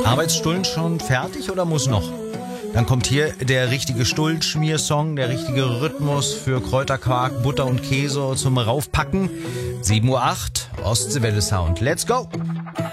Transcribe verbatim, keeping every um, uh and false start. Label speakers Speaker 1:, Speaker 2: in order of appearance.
Speaker 1: Arbeitsstullen schon fertig oder muss noch? Dann kommt hier der richtige Stullenschmiersong, der richtige Rhythmus für Kräuterquark, Butter und Käse zum Raufpacken. sieben Uhr acht, Ostseewelle Sound. Let's go!